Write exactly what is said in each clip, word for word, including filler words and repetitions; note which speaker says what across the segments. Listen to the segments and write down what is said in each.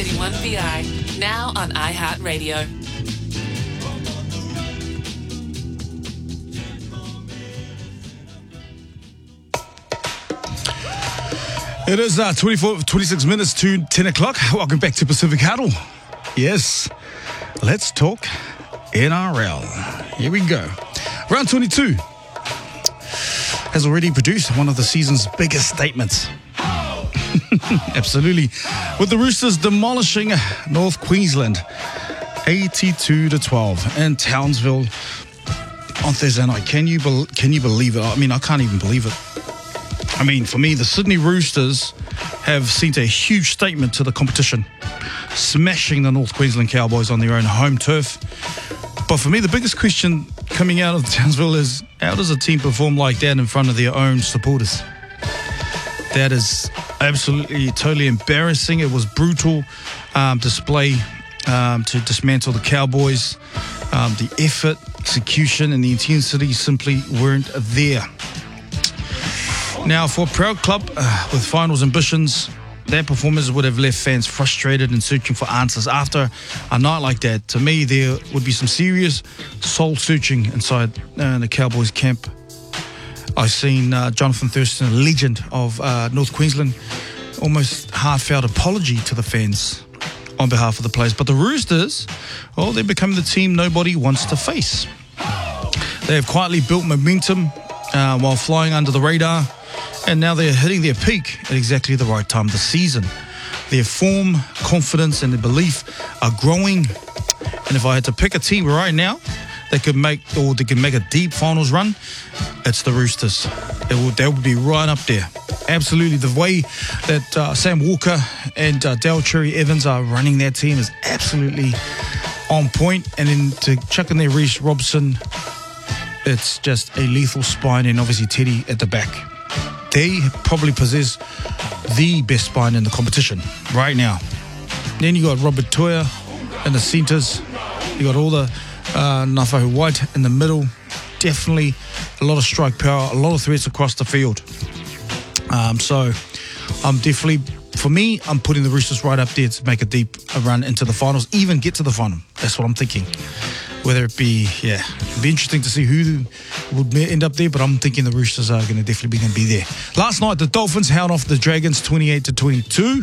Speaker 1: eighty-one V I, now on iHeartRadio.
Speaker 2: It is uh, twenty-four, twenty-six minutes to ten o'clock. Welcome back to Pacific Huddle. Yes, let's talk N R L. Here we go. Round twenty-two has already produced one of the season's biggest statements. Absolutely. With the Roosters demolishing North Queensland eighty-two to twelve in Townsville on Thursday night. Can you, be- can you believe it? I mean, I can't even believe it. I mean, for me, the Sydney Roosters have sent a huge statement to the competition, smashing the North Queensland Cowboys on their own home turf. But for me, the biggest question coming out of Townsville is, how does a team perform like that in front of their own supporters? That is absolutely, totally embarrassing. It was brutal um, display um, to dismantle the Cowboys. Um, the effort, execution, and the intensity simply weren't there. Now, for a proud club uh, with finals ambitions, their performance would have left fans frustrated and searching for answers. After a night like that, to me, there would be some serious soul-searching inside uh, the Cowboys camp. I've seen uh, Jonathan Thurston, a legend of uh, North Queensland, almost heartfelt apology to the fans on behalf of the players. But the Roosters, well, they're becoming the team nobody wants to face. They have quietly built momentum uh, while flying under the radar. And now they're hitting their peak at exactly the right time of the season. Their form, confidence, and their belief are growing. And if I had to pick a team right now that could make, or they could make a deep finals run, it's the Roosters. It will, they will be right up there. Absolutely. The way that uh, Sam Walker and uh, Dale Cherry Evans are running their team is absolutely on point. And then to chuck in there Reece Robson, it's just a lethal spine, and obviously Teddy at the back. They probably possess the best spine in the competition right now. Then you got Robert Toya in the centres. You got all the uh, Nafahu White in the middle. Definitely a lot of strike power, a lot of threats across the field. Um, so I'm definitely, for me, I'm putting the Roosters right up there to make a deep run into the finals, even get to the final. That's what I'm thinking. Whether it be, yeah, it'd be interesting to see who would end up there, but I'm thinking the Roosters are going to definitely be, going to be there. Last night, the Dolphins held off the Dragons twenty-eight to twenty-two.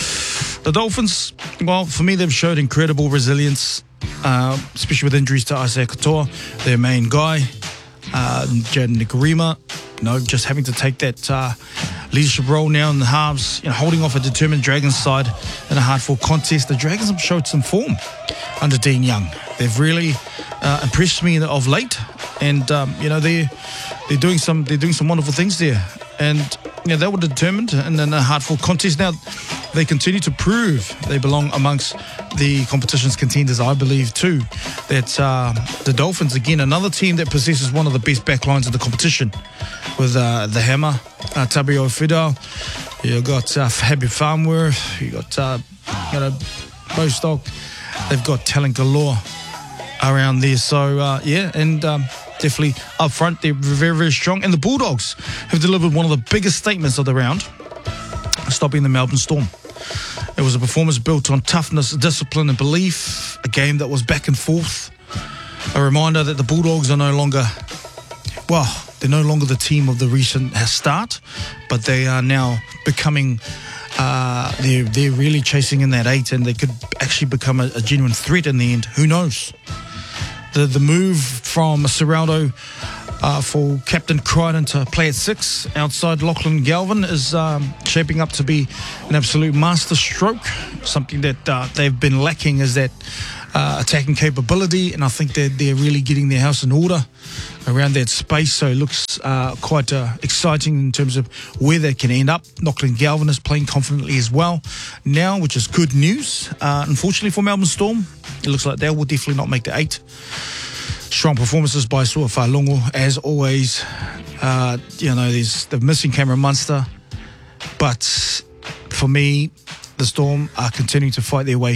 Speaker 2: The Dolphins, well, for me, they've showed incredible resilience, uh, especially with injuries to Isaiah Katoa, their main guy, uh, Jaden Nikorima, you know, just having to take that uh, leadership role now in the halves, you know, holding off a determined Dragons side in a hard-fought contest. The Dragons have showed some form under Dean Young. They've really uh, impressed me of late, and um, you know they're they're doing some they're doing some wonderful things there, and you know, they were determined in a hard-fought contest. Now they continue to prove they belong amongst the competition's contenders. I believe too that uh, the Dolphins, again, another team that possesses one of the best backlines of the competition, with uh, the Hammer, uh, Tabio Fidel. You got uh, Happy Farmworth. You got uh, you know Bostock. They've got talent galore around there. So, uh, yeah, and um, definitely up front, they're very, very strong. And the Bulldogs have delivered one of the biggest statements of the round, stopping the Melbourne Storm. It was a performance built on toughness, discipline, and belief, a game that was back and forth. A reminder that the Bulldogs are no longer, well, they're no longer the team of the recent start, but they are now becoming... Uh, they're, they're really chasing in that eight, and they could actually become a, a genuine threat in the end. Who knows? The the move from Serraldo uh, for Captain Crichton to play at six outside Lachlan Galvin is um, shaping up to be an absolute master stroke. Something that uh, they've been lacking is that uh, attacking capability, and I think that they're really getting their house in order around that space, so it looks uh, quite uh, exciting in terms of where they can end up. Lachlan Galvin is playing confidently as well now, which is good news. Uh, unfortunately for Melbourne Storm, it looks like they will definitely not make the eight. Strong performances by Sua'Fa'alogo, as always. Uh, you know, there's the missing Cameron Munster, but for me, the Storm are continuing to fight their way.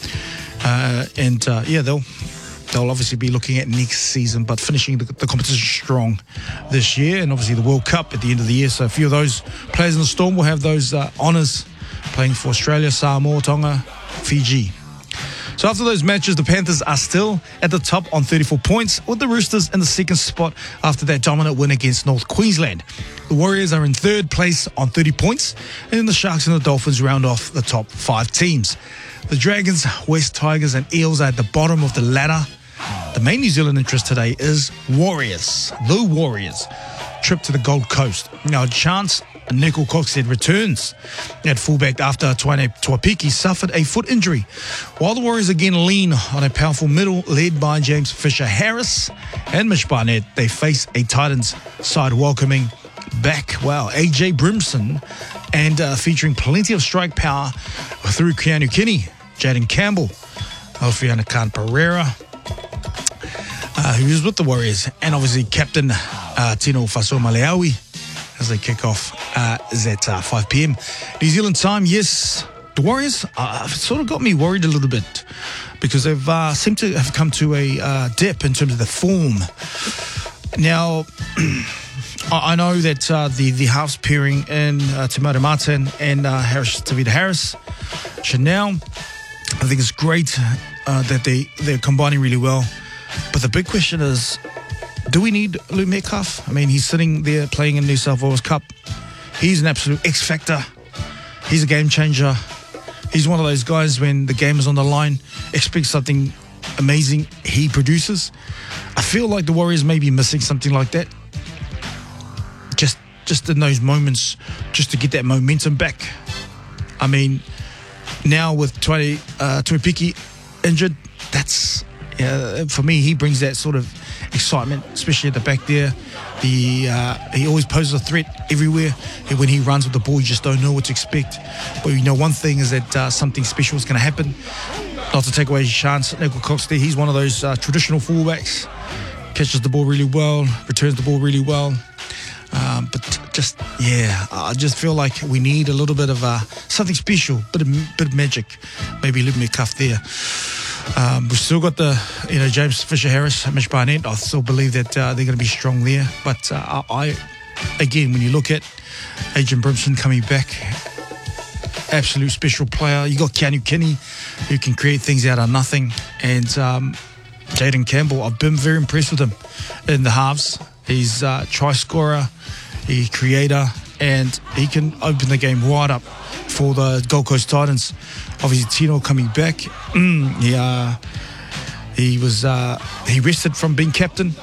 Speaker 2: Uh, and uh, yeah, they'll they'll obviously be looking at next season, but finishing the, the competition strong this year, and obviously the World Cup at the end of the year. So a few of those players in the Storm will have those uh, honours playing for Australia, Samoa, Tonga, Fiji. So after those matches, the Panthers are still at the top on thirty-four points, with the Roosters in the second spot after that dominant win against North Queensland. The Warriors are in third place on thirty points, and then the Sharks and the Dolphins round off the top five teams. The Dragons, West Tigers and Eels are at the bottom of the ladder. The main New Zealand interest today is Warriors. The Warriors trip to the Gold Coast. Now, Chance Nickel-Coxhead returns at fullback after Twane Tuapiki suffered a foot injury. While the Warriors again lean on a powerful middle led by James Fisher-Harris and Mitch Barnett, they face a Titans side welcoming back, wow, A J Brimson and uh, featuring plenty of strike power through Keanu Kenny, Jaden Campbell, Alfiana Khan Pereira, uh, who is with the Warriors, and obviously Captain uh, Tino Fasomaleaui as they kick off uh, at uh, five p.m. New Zealand time. Yes, the Warriors uh, sort of got me worried a little bit because they've uh, seemed to have come to a uh, dip in terms of the form. Now, I know that uh, the, the halves pairing in uh, Tomato Martin and uh, Harris Tavita Harris, Chanel, I think it's great uh, that they, they're combining really well. But the big question is, do we need Lou Metcalf? I mean, he's sitting there playing in New South Wales Cup. He's an absolute X-factor. He's a game changer. He's one of those guys when the game is on the line, expect something amazing, he produces. I feel like the Warriors may be missing something like that. Just just in those moments, just to get that momentum back. I mean, now with Twane uh, Tuapiki injured, that's, uh, for me, he brings that sort of excitement, especially at the back there. The uh, he always poses a threat everywhere. When he runs with the ball, you just don't know what to expect. But you know, one thing is that uh, something special is going to happen. Not to take away his chance, Nickel-Cox there. He's one of those uh, traditional fullbacks. Catches the ball really well, returns the ball really well. Um, but just, yeah, I just feel like we need a little bit of uh, something special, bit of bit of magic. Maybe Luke Metcalf there. Um, we've still got the, you know, James Fisher-Harris, Mitch Barnett. I still believe that uh, they're going to be strong there. But uh, I, again, when you look at Adrian Brimson coming back, absolute special player. You got Keanu Kenny, who can create things out of nothing. And um, Jaden Campbell, I've been very impressed with him in the halves. He's a try scorer, he's a creator, and he can open the game wide up for the Gold Coast Titans. Obviously, Tino coming back. Mm, yeah, he was uh, he rested from being captain,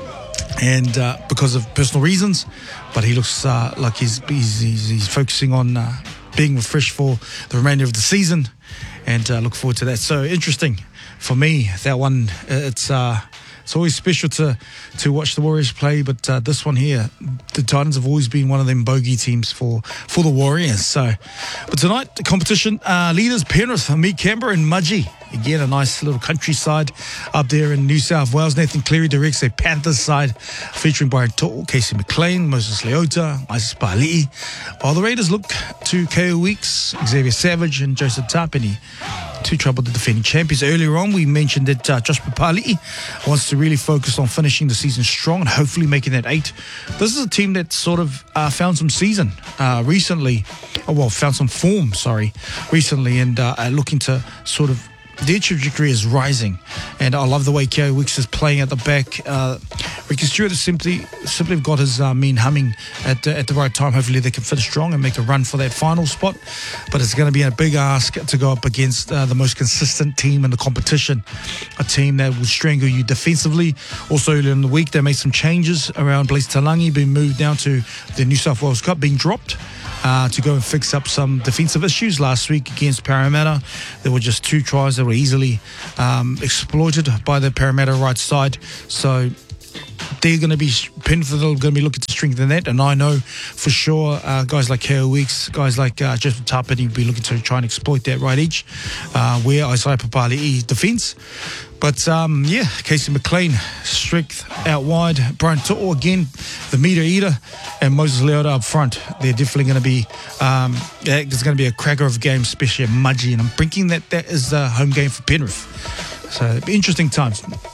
Speaker 2: and uh, because of personal reasons, but he looks uh, like he's he's, he's he's focusing on uh, being refreshed for the remainder of the season, and uh, look forward to that. So interesting for me, that one. It's uh, it's always special to to watch the Warriors play, but uh, this one here, the Titans have always been one of them bogey teams for, for the Warriors. So, but tonight, the competition uh, leaders Penrith, meet Canberra and Mudgee. Again, a nice little countryside up there in New South Wales. Nathan Cleary directs a Panthers side featuring Brian To'o, Casey McLean, Moses Leota, Isis Pali'i. While the Raiders look to K O Weeks, Xavier Savage and Joseph Tapini to trouble the defending champions. Earlier on, we mentioned that uh, Josh Papali'i wants to really focus on finishing the season strong and hopefully making that eight. This is a team that sort of uh, found some season uh, recently, oh, well, found some form, sorry, recently, and uh, are looking to sort of, their trajectory is rising, and I love the way K O Weeks is playing at the back. Uh, Ricky Stewart has simply simply got his uh, mean humming at the, at the right time. Hopefully they can finish strong and make a run for that final spot, but it's going to be a big ask to go up against uh, the most consistent team in the competition, a team that will strangle you defensively. Also earlier in the week they made some changes around Blaise Talangi being moved down to the New South Wales Cup, being dropped Uh, to go and fix up some defensive issues. Last week against Parramatta, there were just two tries that were easily um, exploited by the Parramatta right side. So they're going to be, Penrith are going to be looking to strengthen that, and I know for sure uh, guys like K O Weeks, guys like uh, Jeff Tapini will be looking to try and exploit that right edge uh, where Isaiah Papali'i defends. But um, yeah, Casey McLean, strength out wide. Brian To'o again, the meter eater, and Moses Leota up front. They're definitely going to be, um, there's going to be a cracker of games, especially at Mudgee, and I'm thinking that that is the home game for Penrith. So it'll be interesting times.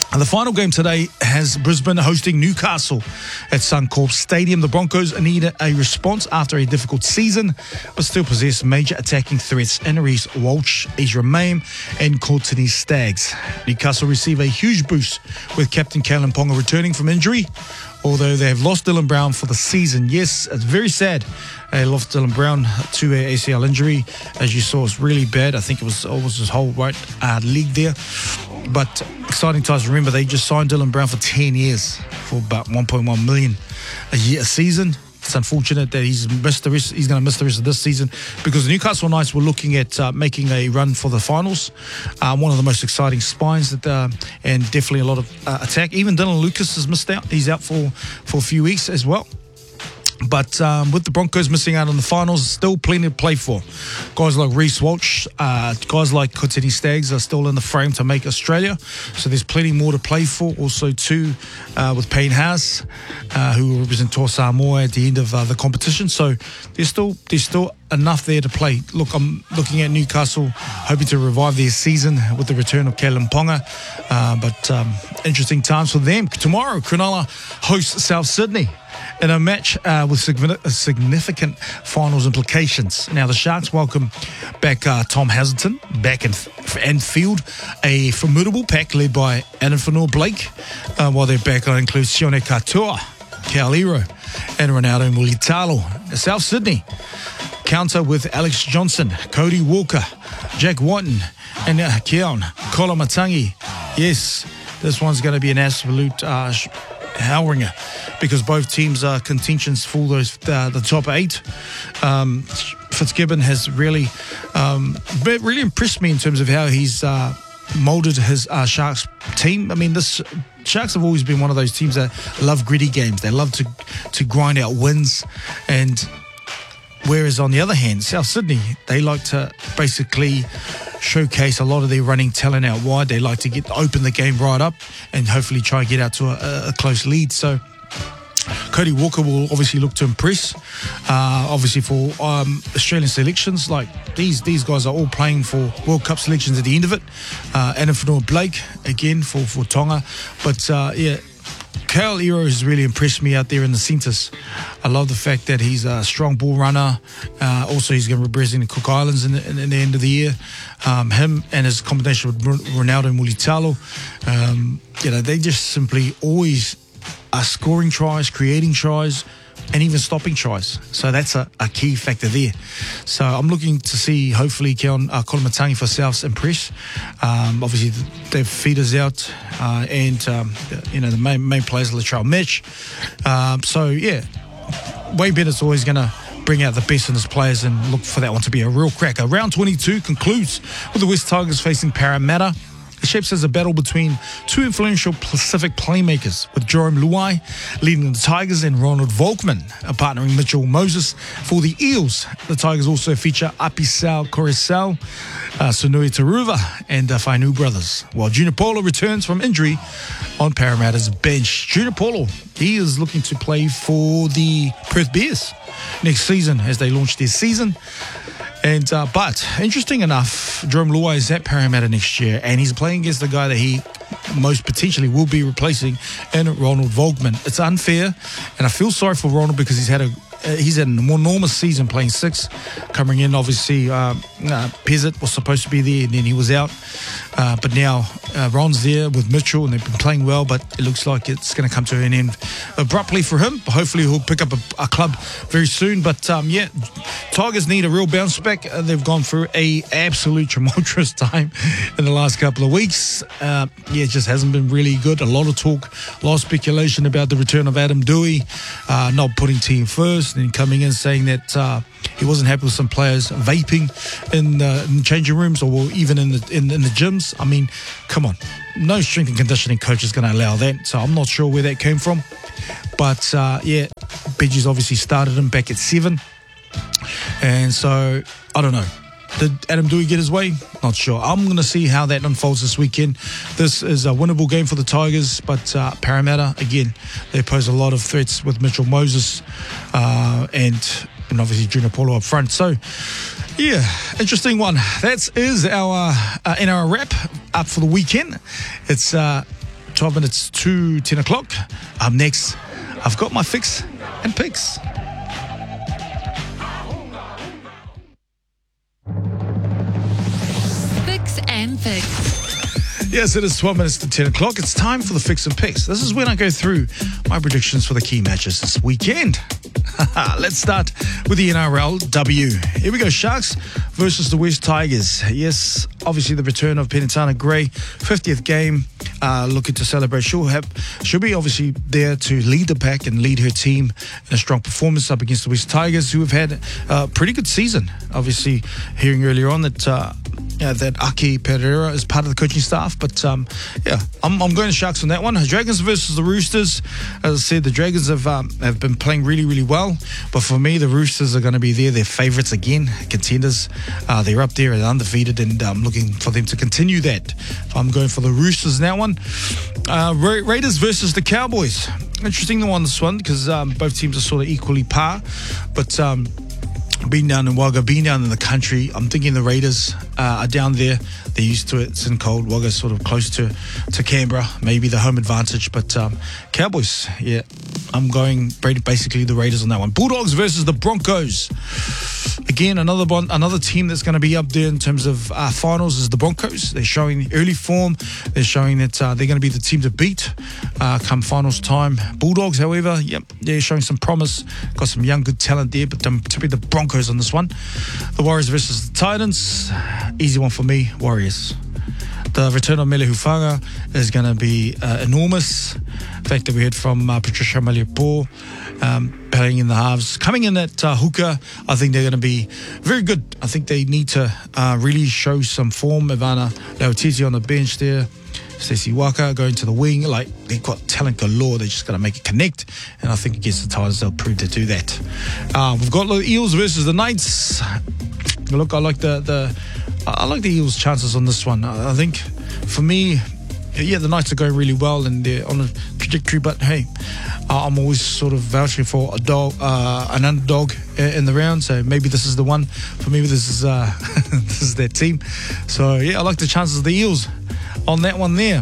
Speaker 2: And the final game today has Brisbane hosting Newcastle at Suncorp Stadium. The Broncos need a response after a difficult season, but still possess major attacking threats in Reece Walsh, Ezra Mayne and Courtney Staggs. Newcastle receive a huge boost with captain Kalyn Ponga returning from injury, although they have lost Dylan Brown for the season. Yes, it's very sad. They lost Dylan Brown to a A C L injury. As you saw, it's really bad. I think it was almost his whole right uh, leg there. But exciting times. Remember, they just signed Dylan Brown for ten years for about one point one million a year, a season. It's unfortunate that he's missed the rest. He's going to miss the rest of this season because the Newcastle Knights were looking at uh, making a run for the finals. Uh, one of the most exciting spines that, uh, and definitely a lot of uh, attack. Even Dylan Lucas has missed out. He's out for for a few weeks as well. But um, with the Broncos missing out on the finals, still plenty to play for. Guys like Reece Walsh, uh, guys like Courtney Staggs are still in the frame to make Australia. So there's plenty more to play for. Also, too, uh, with Payne Haas, uh, who will represent Toa Samoa at the end of uh, the competition. So there's still there's still enough there to play. Look, I'm looking at Newcastle, hoping to revive their season with the return of Kalyn Ponga. Uh, but um, interesting times for them. Tomorrow, Cronulla hosts South Sydney in a match uh, with significant finals implications. Now, the Sharks welcome back uh, Tom Hazelton, back in Anfield, a formidable pack led by Adam Fanua-Blake, uh, while they're back on includes Sione Katoa, Cal Iro, and Ronaldo Mulitalo. South Sydney counter with Alex Johnson, Cody Walker, Jack Whiten, and uh, Keon Kolomatangi. Yes, this one's going to be an absolute uh, howringer because both teams are contentions for those uh, the top eight. Um, Fitzgibbon has really, um, really impressed me in terms of how he's uh, molded his uh, Sharks team. I mean, this Sharks have always been one of those teams that love gritty games. They love to to grind out wins, and whereas on the other hand, South Sydney, they like to basically showcase a lot of their running talent out wide. They like to get open the game right up and hopefully try and get out to a, a close lead. So Cody Walker will obviously look to impress. Uh, obviously for um, Australian selections, like these these guys are all playing for World Cup selections at the end of it. Uh, Adam Fanua-Blake again for, for Tonga. But uh, yeah, Cal Iro has really impressed me out there in the centres. I love the fact that he's a strong ball runner. Uh, also, he's going to represent the Cook Islands in the, in, in the end of the year. Um, him and his combination with Ronaldo Mulitalo, um, you know, they just simply always are scoring tries, creating tries, and even stopping tries. So that's a, a key factor there. So I'm looking to see, hopefully, Keon uh, Kolomatangi for Souths impress. Um, obviously, they have feeders out, uh, and um, you know the main main players, Latrell Mitch. Um, so yeah, Wayne Bennett's always going to bring out the best in his players and look for that one to be a real cracker. Round twenty-two concludes with the West Tigers facing Parramatta. It shapes as a battle between two influential Pacific playmakers, with Jerome Luai leading the Tigers and Ronald Volkman uh, partnering Mitchell Moses for the Eels. The Tigers also feature Apisau Coruscant, uh, Sunui Taruva and uh, Fainu brothers, while Junior Paulo returns from injury on Parramatta's bench. Junior Paulo, he is looking to play for the Perth Bears next season as they launch their season. And uh, but interesting enough, Jerome Luai is at Parramatta next year, and he's playing against the guy that he most potentially will be replacing in Ronald Volkman. It's unfair, and I feel sorry for Ronald because he's had a uh, he's had an enormous season playing six, coming in. Obviously, uh, uh, Pezzett was supposed to be there, and then he was out. Uh, but now uh, Ron's there with Mitchell, and they've been playing well. But it looks like it's going to come to an end abruptly for him. Hopefully, he'll pick up a, a club very soon. But um, yeah, Tigers need a real bounce back. Uh, they've gone through a absolute tumultuous time in the last couple of weeks. Uh, yeah, it just hasn't been really good. A lot of talk, a lot of speculation about the return of Adam Doueihi, uh, not putting team first, and then coming in saying that uh, he wasn't happy with some players vaping in, uh, in changing rooms or even in the in, in the gyms. I mean, come on. No strength and conditioning coach is going to allow that. So I'm not sure where that came from. But, uh, yeah, Benji's obviously started him back at seven. And so, I don't know. Did Adam Doueihi get his way? Not sure. I'm going to see how that unfolds this weekend. This is a winnable game for the Tigers, but uh, Parramatta, again, they pose a lot of threats with Mitchell Moses uh, and, and obviously Junior Paulo up front. So, yeah, interesting one. That is our uh, N R L wrap up for the weekend. It's uh, twelve minutes to ten o'clock. Up next, I've got my fix and picks.
Speaker 1: Fix and Fix.
Speaker 2: Yes, it is twelve minutes to ten o'clock. It's time for the fix and picks. This is when I go through my predictions for the key matches this weekend. Let's start with the N R L W. Here we go, Sharks versus the West Tigers. Yes, obviously the return of Penitana Gray, fiftieth game, uh, looking to celebrate. She'll, have, she'll be obviously there to lead the pack and lead her team in a strong performance up against the West Tigers, who have had a pretty good season. Obviously, hearing earlier on that uh, yeah, that Aki Pereira is part of the coaching staff, but um, yeah, I'm, I'm going to Sharks on that one. Dragons versus the Roosters. As I said, the Dragons have um, have been playing really, really well, but for me, the Roosters are going to be there. They're favourites again, contenders. Uh, they're up there and undefeated, and I'm um, looking for them to continue that. I'm going for the Roosters in that one. Uh, Ra- Raiders versus the Cowboys. Interesting one, this one, because um, both teams are sort of equally par, but um, being down in Wagga, being down in the country, I'm thinking the Raiders uh, are down there. They're used to it. It's in cold. Wagga's sort of close to, to Canberra. Maybe the home advantage. But um, Cowboys, yeah, I'm going basically the Raiders on that one. Bulldogs versus the Broncos. Again, another one, another team that's going to be up there in terms of uh, finals is the Broncos. They're showing early form. They're showing that uh, they're going to be the team to beat uh, come finals time. Bulldogs, however, yep, they're showing some promise. Got some young, good talent there, but um, to be the Broncos on this one. The Warriors versus the Titans. Easy one for me, Warriors. The return of Mele Hufanga is going to be uh, enormous. The fact that we heard from uh, Patricia Maliapo um, playing in the halves. Coming in at uh, hooker, I think they're going to be very good. I think they need to uh, really show some form. Ivana Lautiti on the bench there. Stacey Waka going to the wing. Like, they've got talent galore. They're just going to make it connect. And I think against the Titans, they'll prove to do that. Uh, we've got the Eels versus the Knights. Look, I like the... the I like the Eels' chances on this one. I think, for me, yeah, the Knights are going really well and they're on a trajectory. But hey, I'm always sort of vouching for a dog, uh, an underdog in the round. So maybe this is the one. For me, this is uh, this is their team. So yeah, I like the chances of the Eels on that one there.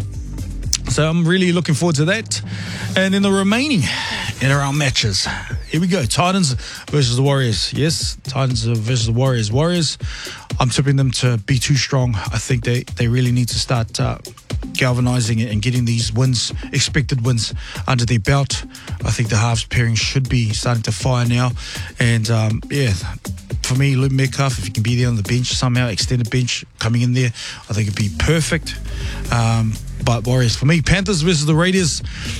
Speaker 2: So I'm really looking forward to that. And in the remaining N R L matches, here we go. Titans versus the Warriors. Yes, Titans versus the Warriors. Warriors, I'm tipping them to be too strong. I think they, they really need to start uh, galvanizing and getting these wins, expected wins, under their belt. I think the halves pairing should be starting to fire now. And um, yeah, for me, Luke Metcalf, if he can be there on the bench somehow, extended bench coming in there, I think it'd be perfect. Um, but Warriors, for me, Panthers versus the Raiders.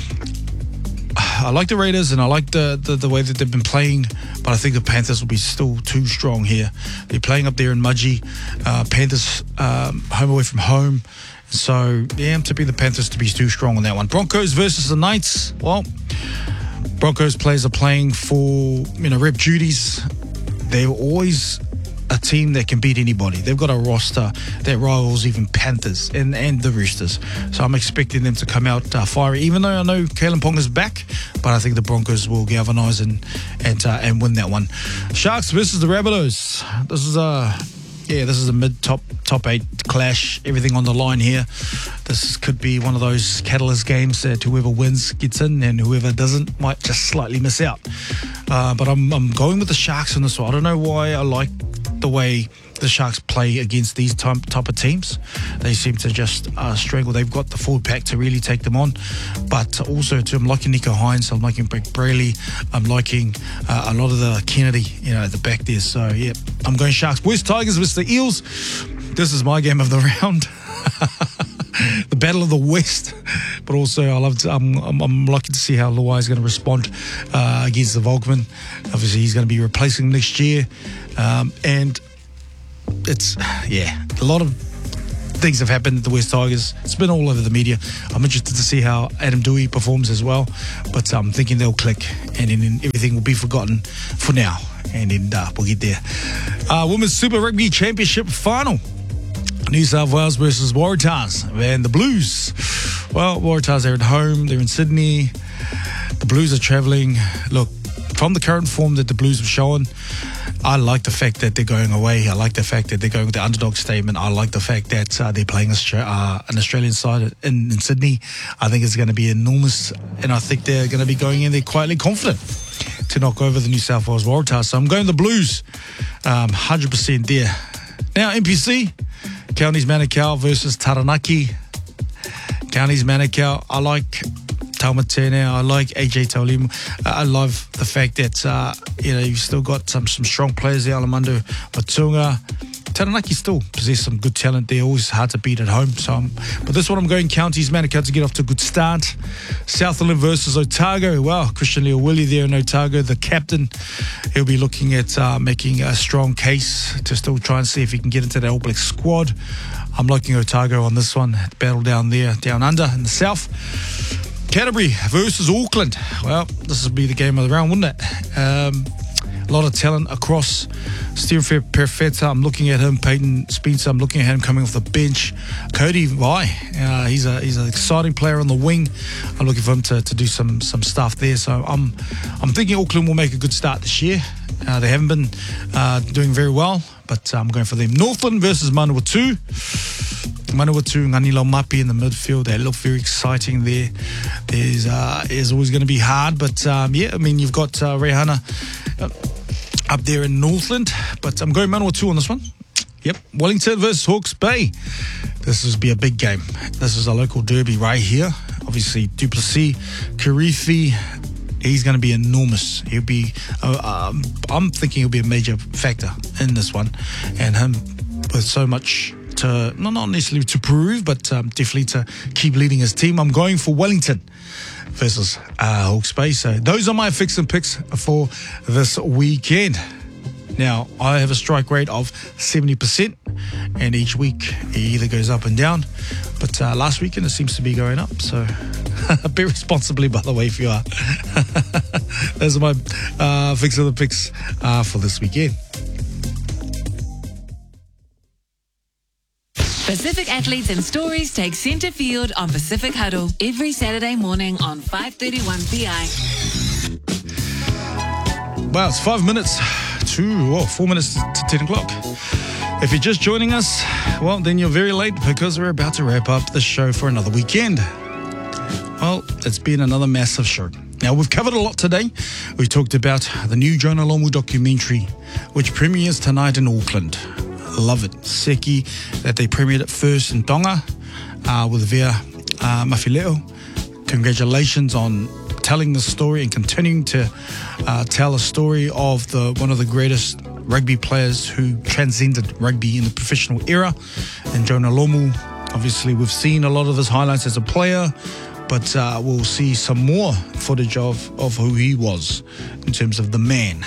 Speaker 2: I like the Raiders and I like the, the, the way that they've been playing, but I think the Panthers will be still too strong here. They're playing up there in Mudgee. Uh, Panthers um, home away from home. So, yeah, I'm tipping the Panthers to be too strong on that one. Broncos versus the Knights. Well, Broncos players are playing for, you know, rep duties. They're always a team that can beat anybody. They've got a roster that rivals even Panthers and, and the Roosters. So I'm expecting them to come out uh, fiery, even though I know Kalen Ponga's back, but I think the Broncos will galvanise and and uh, and win that one. Sharks versus the Rabbitohs. This is a yeah, this is a mid top top eight clash. Everything on the line here. This could be one of those catalyst games that whoever wins gets in, and whoever doesn't might just slightly miss out. Uh, but I'm I'm going with the Sharks on this one. I don't know why I like the way the Sharks play against these type, type of teams. They seem to just uh, strangle. They've got the forward pack to really take them on. But also, too, I'm liking Nico Hines. I'm liking Brett Braley. I'm liking uh, a lot of the Kennedy, you know, at the back there. So, yeah, I'm going Sharks. West Tigers versus the Eels. This is my game of the round. The Battle of the West. But also, I love to, I'm, I'm, I'm lucky to see how Luai is going to respond uh, against the Volkman. Obviously, he's going to be replacing next year. Um, and it's, yeah, a lot of things have happened at the West Tigers. It's been all over the media. I'm interested to see how Adam Dewey performs as well. But I'm thinking they'll click and then everything will be forgotten for now. And then uh, we'll get there. Uh, Women's Super Rugby Championship final. New South Wales versus Waratahs. And the Blues. Well, Waratahs are at home. They're in Sydney. The Blues are travelling. Look, from the current form that the Blues have shown, I like the fact that they're going away. I like the fact that they're going with the underdog statement. I like the fact that uh, they're playing Austra- uh, an Australian side in, in Sydney. I think it's going to be enormous, and I think they're going to be going in there quietly confident to knock over the New South Wales Waratahs. So I'm going the Blues, um, one hundred percent there. Now, N P C, Counties Manukau versus Taranaki. Counties Manukau, I like Taumatene, I like A J Taulimu. Uh, I love the fact that, uh, you know, you've still got some, some strong players there, Alamandu Matunga. Taranaki still possess some good talent. They're always hard to beat at home. So, I'm, but this one I'm going Counties Manukau to get off to a good start. Southland versus Otago. Wow, Christian Leowili there in Otago, the captain. He'll be looking at uh, making a strong case to still try and see if he can get into that All Black squad. I'm liking Otago on this one. Battle down there, down under in the south. Canterbury versus Auckland. Well, this would be the game of the round, wouldn't it? Um, a lot of talent across. Stephen Perfetta, I'm looking at him. Peyton Spencer, I'm looking at him coming off the bench. Cody Vai, uh, he's a he's an exciting player on the wing. I'm looking for him to, to do some some stuff there. So I'm I'm thinking Auckland will make a good start this year. Uh, they haven't been uh, doing very well, but I'm going for them. Northland versus Manawatu. Manawatu, Ngani Laumapi in the midfield. They look very exciting there. There's uh, is always going to be hard, but um, yeah, I mean, you've got uh, Rehana uh, up there in Northland, but I'm going Manawatu on this one. Yep, Wellington versus Hawke's Bay. This will be a big game. This is a local derby right here. Obviously, Duplessis, Karifi, he's going to be enormous. He'll be, uh, um, I'm thinking he'll be a major factor in this one. And him with so much to, not, not necessarily to prove, but um, definitely to keep leading his team. I'm going for Wellington versus uh, Hawke's Bay. So those are my fix and picks for this weekend. Now, I have a strike rate of seventy percent, and each week it either goes up and down. But uh, last weekend it seems to be going up, so be responsibly, by the way, if you are. Those are my uh, fix of the picks uh, for this weekend.
Speaker 1: Pacific athletes and stories take centre field on Pacific Huddle every Saturday morning on five thirty-one P I.
Speaker 2: Wow, it's five minutes to, well, four minutes to ten o'clock. If you're just joining us, well, then you're very late because we're about to wrap up the show for another weekend. Well, it's been another massive show. Now, we've covered a lot today. We talked about the new Jonah Lomu documentary, which premieres tonight in Auckland. Love it. Seki, that they premiered it first in Tonga uh, with Vea uh, Mafileo. Congratulations on telling the story and continuing to uh, tell a story of the one of the greatest rugby players who transcended rugby in the professional era. And Jonah Lomu, obviously we've seen a lot of his highlights as a player, but uh, we'll see some more footage of, of who he was in terms of the man.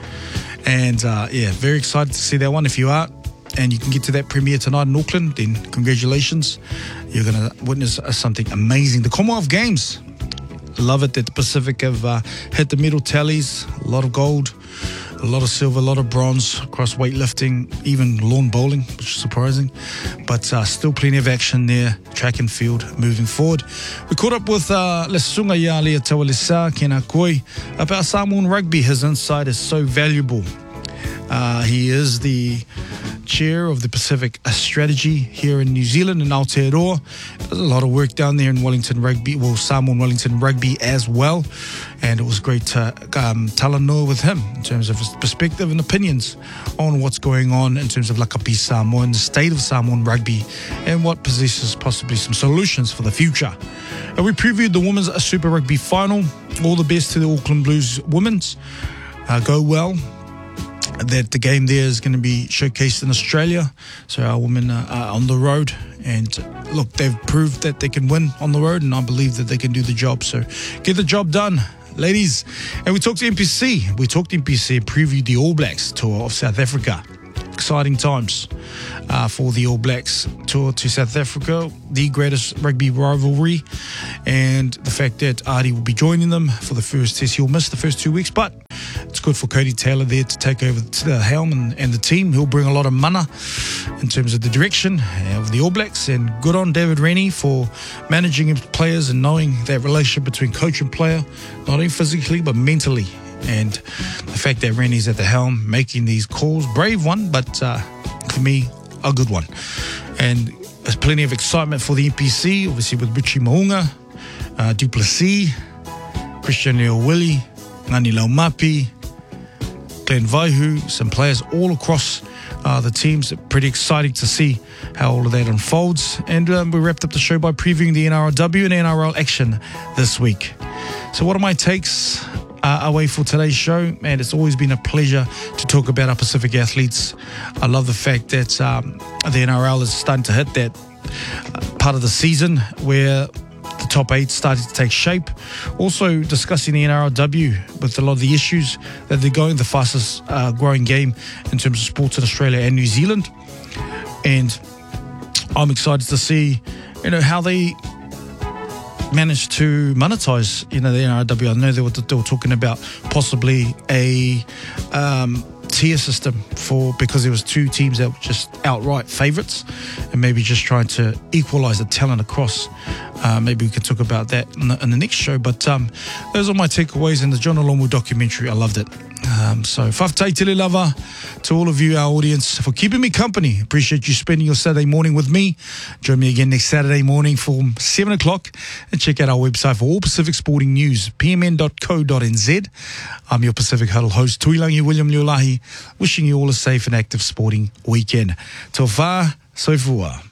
Speaker 2: And uh, yeah, very excited to see that one. If you are, and you can get to that premiere tonight in Auckland, then congratulations. You're going to witness something amazing. The Commonwealth Games. Love it that the Pacific have uh, hit the medal tallies. A lot of gold, a lot of silver, a lot of bronze across weightlifting, even lawn bowling, which is surprising. But uh, still plenty of action there, track and field moving forward. We caught up with uh, Lesunga Yali Atawalisa Kena Koi about Samoan rugby. His insight is so valuable. Uh, he is the chair of the Pacific Strategy here in New Zealand in Aotearoa. There's a lot of work down there in Wellington Rugby, well, Samoan Wellington Rugby as well. And it was great to um, talanoa with him in terms of his perspective and opinions on what's going on in terms of Lakapi Samoa and the state of Samoan rugby and what possesses possibly some solutions for the future. And we previewed the Women's Super Rugby Final. All the best to the Auckland Blues Women's. Uh, go well. That the game there is going to be showcased in Australia. So our women are, are on the road. And look, they've proved that they can win on the road, and I believe that they can do the job. So get the job done, ladies. And we talked to N P C. We talked to N P C and previewed the All Blacks tour of South Africa. Exciting times uh, for the All Blacks tour to South Africa, the greatest rugby rivalry, and the fact that Ardie will be joining them for the first test. He'll miss the first two weeks, but it's good for Cody Taylor there to take over to the helm and, and the team. He'll bring a lot of mana in terms of the direction of the All Blacks, and good on David Rennie for managing his players and knowing that relationship between coach and player, not only physically but mentally. And the fact that Rennie's at the helm, making these calls, brave one, but uh, for me, a good one. And there's plenty of excitement for the N P C, obviously with Richie Mo'unga, uh, Duplessis, Christian Leo-Willie, Ngani Laumapi, Glenn Vaihu, some players all across uh, the teams. Pretty exciting to see how all of that unfolds. And um, we wrapped up the show by previewing the N R L W and N R L action this week. So what are my takes uh, away for today's show? Man, it's always been a pleasure to talk about our Pacific athletes. I love the fact that um, the N R L is starting to hit that uh, part of the season where the top eight starting to take shape. Also discussing the N R L W with a lot of the issues that they're going, the fastest uh, growing game in terms of sports in Australia and New Zealand. And I'm excited to see, you know, how they managed to monetize, you know, the N R L W. I know they were, they were talking about possibly a um, tier system for, because there was two teams that were just outright favourites, and maybe just trying to equalise the talent across. Uh, maybe we can talk about that in the, in the next show. But um, those are my takeaways in the John Olomu documentary. I loved it. Um, so, whaftai tele lava to all of you, our audience, for keeping me company. Appreciate you spending your Saturday morning with me. Join me again next Saturday morning from seven o'clock, and check out our website for all Pacific sporting news, p m n dot co dot n z. I'm your Pacific Huddle host, Tuilangi William Leolahi, wishing you all a safe and active sporting weekend. Tō whā, soifua.